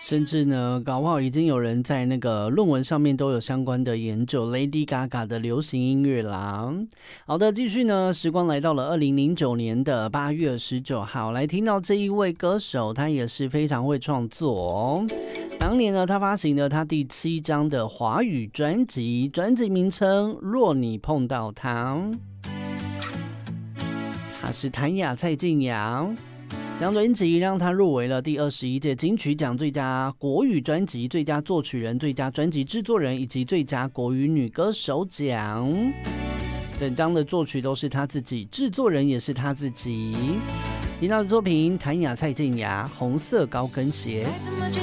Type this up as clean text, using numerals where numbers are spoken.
甚至呢，搞不好已经有人在那个论文上面都有相关的研究 Lady Gaga 的流行音乐啦。好的，继续呢，时光来到了2009年的8月19号，来听到这一位歌手，他也是非常会创作哦。当年呢，他发行了他第7张的华语专辑，专辑名称《若你碰到他》，他是谭雅、蔡健雅。这张专辑让他入围了第21届金曲奖最佳国语专辑、最佳作曲人、最佳专辑制作人以及最佳国语女歌手奖。整张的作曲都是他自己，制作人也是他自己。听到的作品，谭雅、蔡健雅《红色高跟鞋》。 该怎么去